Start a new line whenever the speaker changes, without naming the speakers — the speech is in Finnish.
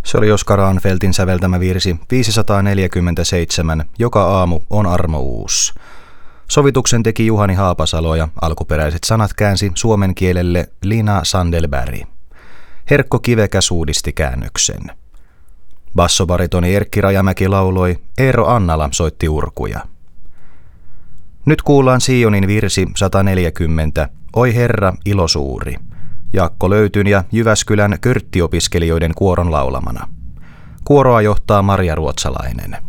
Se oli Oskar Anfeltin säveltämä virsi 547, Joka aamu on armo uus. Sovituksen teki Juhani Haapasalo ja alkuperäiset sanat käänsi suomen kielelle Lina Sandelberg. Herkko Kivekäs uudisti käännöksen. Bassobaritoni Erkki Rajamäki lauloi, Eero Annala soitti urkuja. Nyt kuullaan Sionin virsi 140, Oi Herra, ilo suuri. Jaakko Löytyn ja Jyväskylän körttiopiskelijoiden kuoron laulamana. Kuoroa johtaa Marja Ruotsalainen.